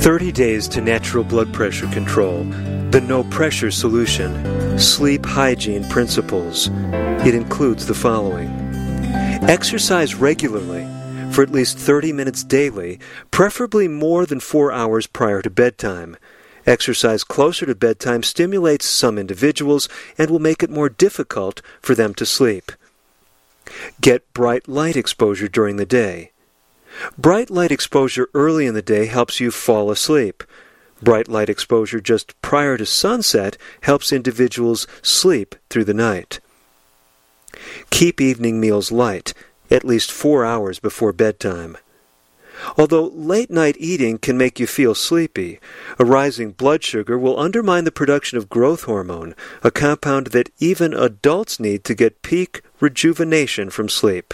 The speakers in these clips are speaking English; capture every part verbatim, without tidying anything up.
thirty days to natural blood pressure control. The No Pressure Solution. Sleep hygiene principles. It includes the following. Exercise regularly for at least thirty minutes daily, preferably more than four hours prior to bedtime. Exercise closer to bedtime stimulates some individuals and will make it more difficult for them to sleep. Get bright light exposure during the day. Bright light exposure early in the day helps you fall asleep. Bright light exposure just prior to sunset helps individuals sleep through the night. Keep evening meals light, at least four hours before bedtime. Although late-night eating can make you feel sleepy, a rising blood sugar will undermine the production of growth hormone, a compound that even adults need to get peak rejuvenation from sleep.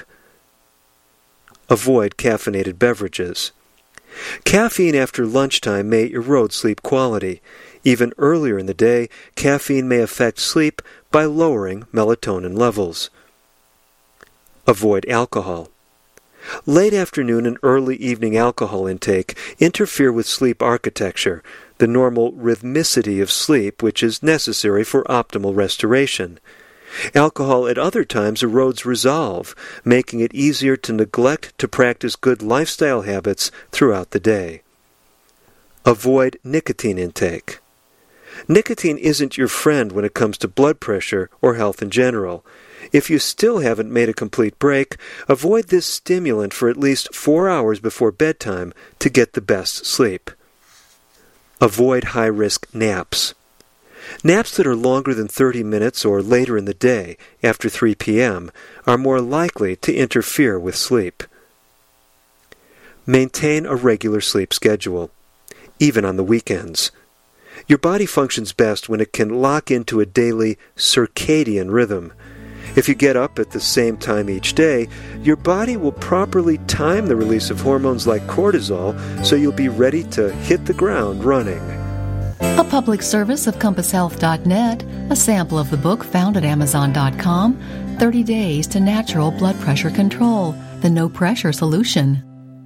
Avoid caffeinated beverages. Caffeine after lunchtime may erode sleep quality. Even earlier in the day, caffeine may affect sleep by lowering melatonin levels. Avoid alcohol. Late afternoon and early evening alcohol intake interfere with sleep architecture, the normal rhythmicity of sleep which is necessary for optimal restoration. Alcohol at other times erodes resolve, making it easier to neglect to practice good lifestyle habits throughout the day. Avoid nicotine intake. Nicotine isn't your friend when it comes to blood pressure or health in general. If you still haven't made a complete break, avoid this stimulant for at least four hours before bedtime to get the best sleep. Avoid high-risk naps. Naps that are longer than thirty minutes or later in the day, after three p.m., are more likely to interfere with sleep. Maintain a regular sleep schedule, even on the weekends. Your body functions best when it can lock into a daily circadian rhythm. If you get up at the same time each day, your body will properly time the release of hormones like cortisol, so you'll be ready to hit the ground running. A public service of compass health dot net, a sample of the book found at amazon dot com, thirty days to Natural Blood Pressure Control, the No Pressure Solution.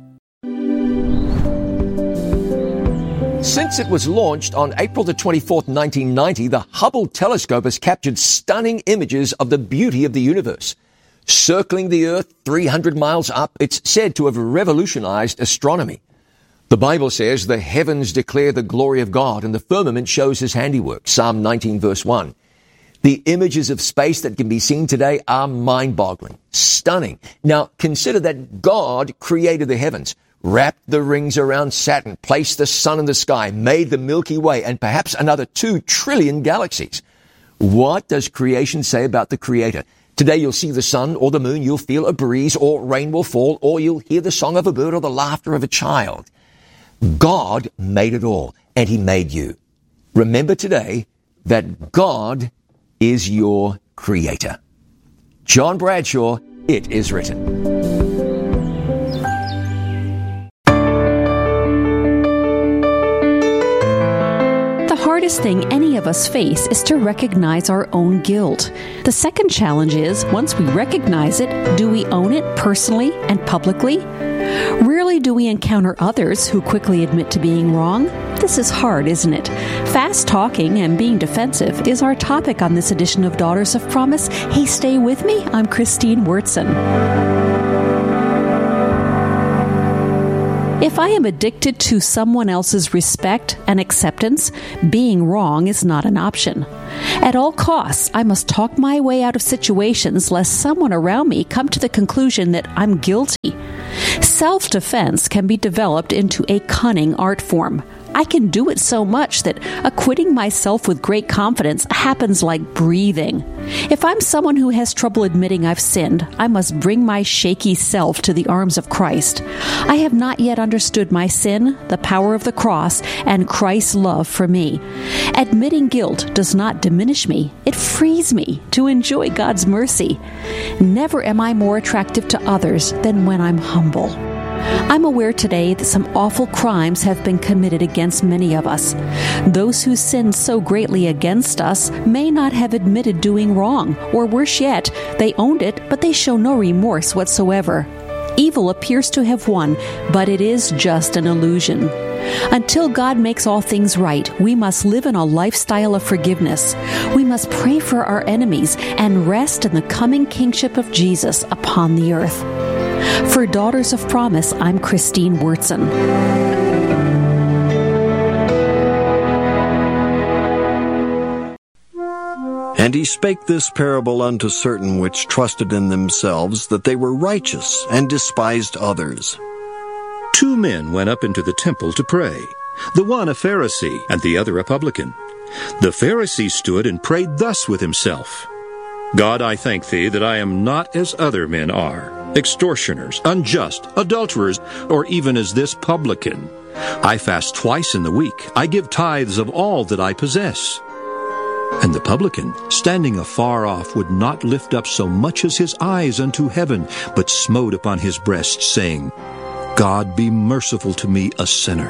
Since it was launched on April the twenty-fourth, nineteen ninety, the Hubble telescope has captured stunning images of the beauty of the universe. Circling the Earth three hundred miles up, it's said to have revolutionized astronomy. The Bible says the heavens declare the glory of God and the firmament shows his handiwork. Psalm nineteen verse one. The images of space that can be seen today are mind-boggling, stunning. Now, consider that God created the heavens, wrapped the rings around Saturn, placed the sun in the sky, made the Milky Way, and perhaps another two trillion galaxies. What does creation say about the Creator? Today you'll see the sun or the moon, you'll feel a breeze or rain will fall, or you'll hear the song of a bird or the laughter of a child. God made it all, and he made you. Remember today that God is your Creator. John Bradshaw, It Is Written. The hardest thing any of us face is to recognize our own guilt. The second challenge is, once we recognize it, do we own it personally and publicly? Rarely do we encounter others who quickly admit to being wrong. This is hard, isn't it? Fast talking and being defensive is our topic on this edition of Daughters of Promise. Hey, stay with me. I'm Christine Wurtson. If I am addicted to someone else's respect and acceptance, being wrong is not an option. At all costs, I must talk my way out of situations lest someone around me come to the conclusion that I'm guilty. Self-defense can be developed into a cunning art form. I can do it so much that acquitting myself with great confidence happens like breathing. If I'm someone who has trouble admitting I've sinned, I must bring my shaky self to the arms of Christ. I have not yet understood my sin, the power of the cross, and Christ's love for me. Admitting guilt does not diminish me. It frees me to enjoy God's mercy. Never am I more attractive to others than when I'm humble. I'm aware today that some awful crimes have been committed against many of us. Those who sinned so greatly against us may not have admitted doing wrong, or worse yet, they owned it, but they show no remorse whatsoever. Evil appears to have won, but it is just an illusion. Until God makes all things right, we must live in a lifestyle of forgiveness. We must pray for our enemies and rest in the coming kingship of Jesus upon the earth. For Daughters of Promise, I'm Christine Wurtson. And he spake this parable unto certain which trusted in themselves that they were righteous, and despised others. Two men went up into the temple to pray, the one a Pharisee, and the other a publican. The Pharisee stood and prayed thus with himself, God, I thank thee that I am not as other men are, extortioners, unjust, adulterers, or even as this publican. I fast twice in the week. I give tithes of all that I possess. And the publican, standing afar off, would not lift up so much as his eyes unto heaven, but smote upon his breast, saying, God, be merciful to me, a sinner.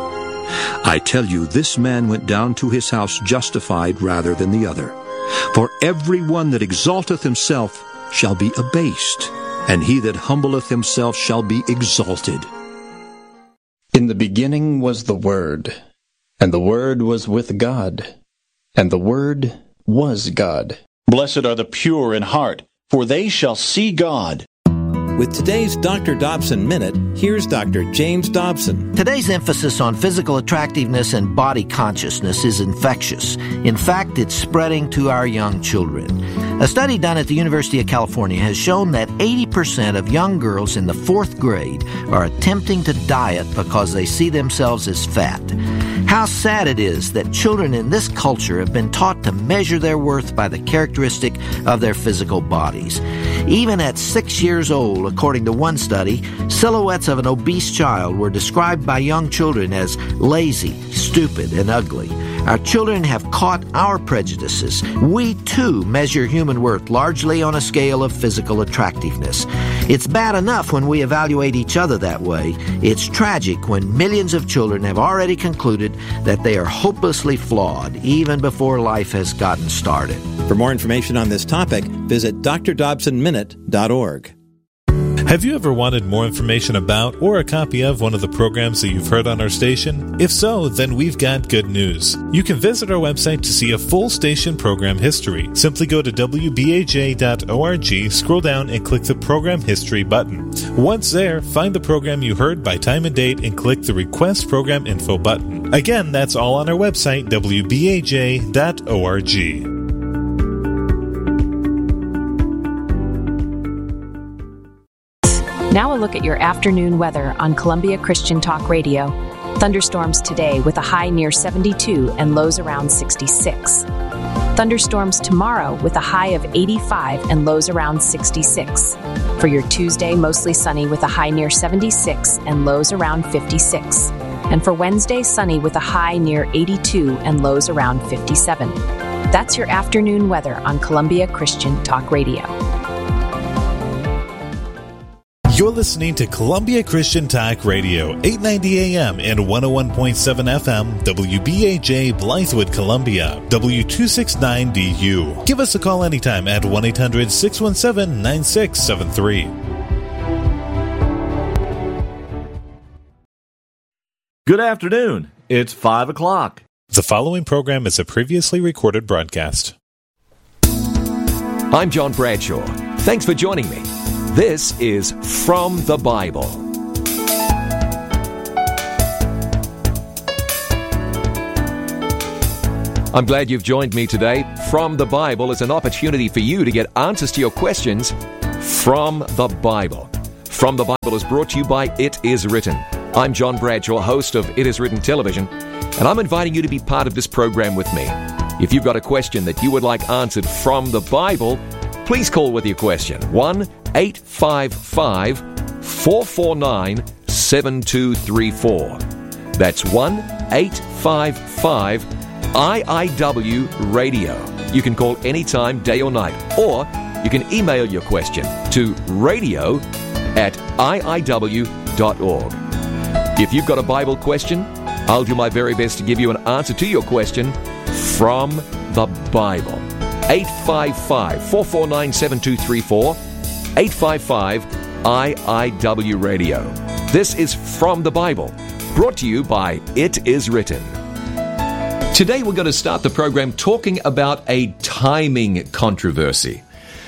I tell you, this man went down to his house justified rather than the other. For every one that exalteth himself shall be abased, and he that humbleth himself shall be exalted. In the beginning was the Word, and the Word was with God, and the Word was God. Blessed are the pure in heart, for they shall see God. With today's Doctor Dobson Minute, here's Doctor James Dobson. Today's emphasis on physical attractiveness and body consciousness is infectious. In fact, it's spreading to our young children. A study done at the University of California has shown that eighty percent of young girls in the fourth grade are attempting to diet because they see themselves as fat. How sad it is that children in this culture have been taught to measure their worth by the characteristic of their physical bodies. Even at six years old, according to one study, silhouettes of an obese child were described by young children as lazy, stupid, and ugly. Our children have caught our prejudices. We, too, measure human worth largely on a scale of physical attractiveness. It's bad enough when we evaluate each other that way. It's tragic when millions of children have already concluded that they are hopelessly flawed even before life has gotten started. For more information on this topic, visit d r dobson minute dot org. Have you ever wanted more information about or a copy of one of the programs that you've heard on our station? If so, then we've got good news. You can visit our website to see a full station program history. Simply go to w b a j dot org, scroll down, and click the Program History button. Once there, find the program you heard by time and date and click the Request Program Info button. Again, that's all on our website, w b a j dot org. Now a look at your afternoon weather on Columbia Christian Talk Radio. Thunderstorms today with a high near seventy-two and lows around sixty-six. Thunderstorms tomorrow with a high of eighty-five and lows around sixty-six. For your Tuesday, mostly sunny with a high near seventy-six and lows around fifty-six. And for Wednesday, sunny with a high near eighty-two and lows around fifty-seven. That's your afternoon weather on Columbia Christian Talk Radio. You're listening to Columbia Christian Talk Radio, eight ninety A M and one oh one point seven F M, W B A J Blythewood, Columbia, W two sixty-nine D U. Give us a call anytime at one eight hundred six one seven nine six seven three. Good afternoon. It's five o'clock. The following program is a previously recorded broadcast. I'm John Bradshaw. Thanks for joining me. This is From the Bible. I'm glad you've joined me today. From the Bible is an opportunity for you to get answers to your questions from the Bible. From the Bible is brought to you by It Is Written. I'm John Bradshaw, host of It Is Written Television, and I'm inviting you to be part of this program with me. If you've got a question that you would like answered from the Bible, please call with your question. one eight five five four four nine seven two three four. That's one eight five five I I W radio. You can call anytime, day or night, or you can email your question to radio at I I W dot org. If you've got a Bible question, I'll do my very best to give you an answer to your question from the Bible. eight five five four four nine seven two three four. eight five five I I W Radio. This is From the Bible, brought to you by It Is Written. Today we're going to start the program talking about a timing controversy.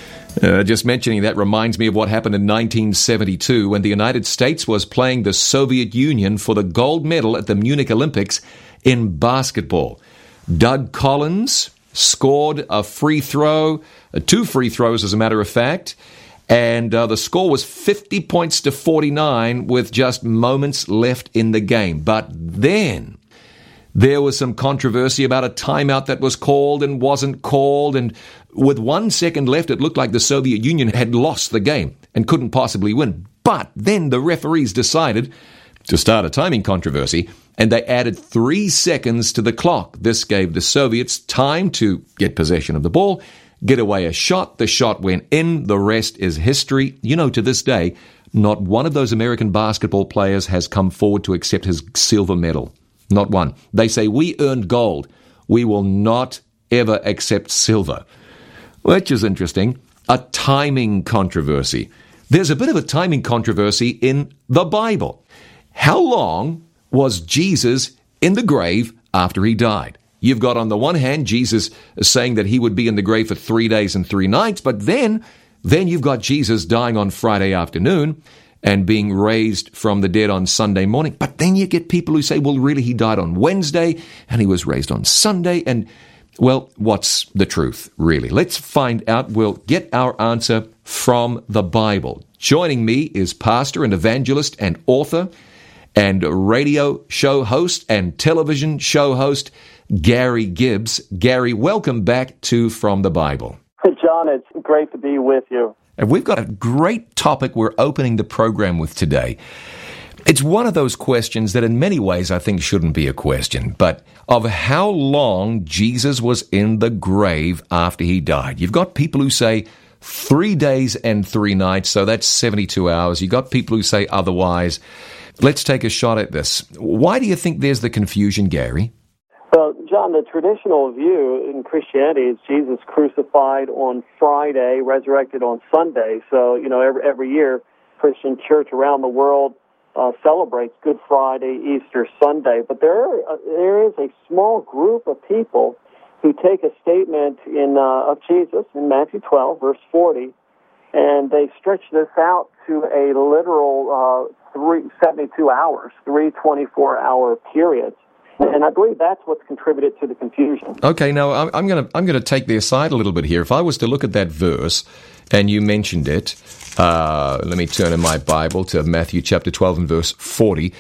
Uh, just mentioning that reminds me of what happened in nineteen seventy-two when the United States was playing the Soviet Union for the gold medal at the Munich Olympics in basketball. Doug Collins scored a free throw, uh, two free throws as a matter of fact, and uh, the score was fifty points to forty-nine with just moments left in the game. But then there was some controversy about a timeout that was called and wasn't called, and with one second left, it looked like the Soviet Union had lost the game and couldn't possibly win. But then the referees decided to start a timing controversy, and they added three seconds to the clock. This gave the Soviets time to get possession of the ball, get away a shot. The shot went in. The rest is history. You know, to this day, not one of those American basketball players has come forward to accept his silver medal. Not one. They say, we earned gold. We will not ever accept silver. Which is interesting. A timing controversy. There's a bit of a timing controversy in the Bible. How long was Jesus in the grave after he died? You've got on the one hand Jesus saying that he would be in the grave for three days and three nights, but then, then you've got Jesus dying on Friday afternoon and being raised from the dead on Sunday morning. But then you get people who say, well, really, he died on Wednesday and he was raised on Sunday. And, well, what's the truth, really? Let's find out. We'll get our answer from the Bible. Joining me is pastor and evangelist and author and radio show host and television show host, Gary Gibbs. Gary, welcome back to From the Bible. Hey, John, it's great to be with you. And we've got a great topic we're opening the program with today. It's one of those questions that in many ways I think shouldn't be a question, but of how long Jesus was in the grave after he died. You've got people who say three days and three nights, so that's seventy-two hours. You've got people who say otherwise. Let's take a shot at this. Why do you think there's the confusion, Gary? Well, John, the traditional view in Christianity is Jesus crucified on Friday, resurrected on Sunday. So, you know, every, every year, Christian church around the world uh, celebrates Good Friday, Easter Sunday. But there, are, uh, there is a small group of people who take a statement in uh, of Jesus in Matthew twelve, verse forty, and they stretch this out to a literal uh, three, seventy-two hours, three twenty-four hour periods. And I believe that's what's contributed to the confusion. Okay, now I'm going to I'm going to take the aside a little bit here. If I was to look at that verse, and you mentioned it, uh, let me turn in my Bible to Matthew chapter twelve and verse forty.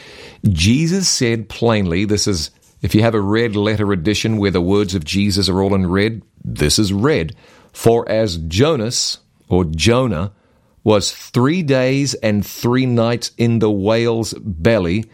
Jesus said plainly, this is, if you have a red letter edition where the words of Jesus are all in red, this is red. For as Jonas, or Jonah, was three days and three nights in the whale's belly,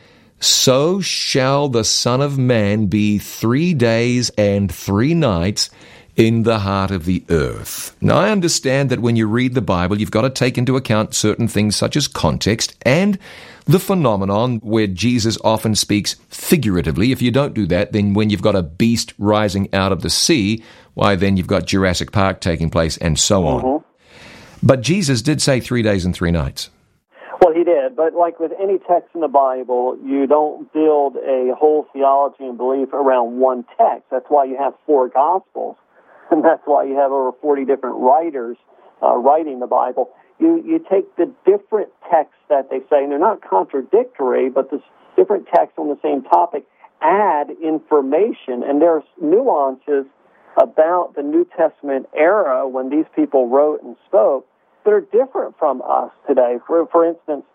so shall the Son of Man be three days and three nights in the heart of the earth. Now, I understand that when you read the Bible, you've got to take into account certain things such as context and the phenomenon where Jesus often speaks figuratively. If you don't do that, then when you've got a beast rising out of the sea, why, then you've got Jurassic Park taking place and so on. Mm-hmm. But Jesus did say three days and three nights. Well, he did, but like with any text in the Bible, you don't build a whole theology and belief around one text. That's why you have four Gospels, and that's why you have over forty different writers uh, writing the Bible. You you take the different texts that they say, and they're not contradictory, but the different texts on the same topic add information, and there's nuances about the New Testament era when these people wrote and spoke that are different from us today. For, for instance,